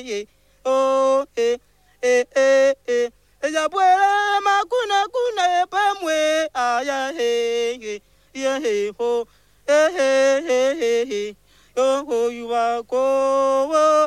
oh, ella puede macuna cuna pamwe, aya, ho, yo, you are go.